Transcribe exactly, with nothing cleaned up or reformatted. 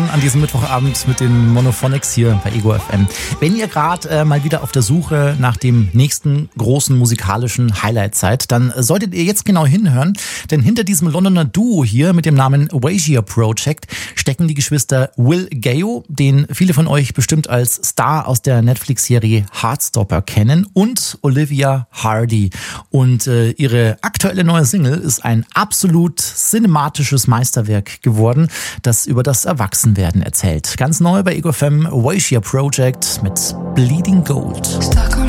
an diesem Mittwochabend mit den Monophonics hier bei Ego F M. Wenn ihr gerade äh, mal wieder auf der Suche nach dem nächsten großen musikalischen Highlight seid, dann solltet ihr jetzt genau hinhören, denn hinter diesem Londoner Duo hier mit dem Namen Wasia Project stecken die Geschwister Will Gayo, den viele von euch bestimmt als Star aus der Netflix-Serie Heartstopper kennen, und Olivia Hardy. Und äh, ihre aktuelle neue Single ist ein absolut cinematisches Meisterwerk geworden, das über das Erwachsenwerden erzählt. Ganz neu bei Ego F M, Wasia Project mit Bleeding Gold. Stuck on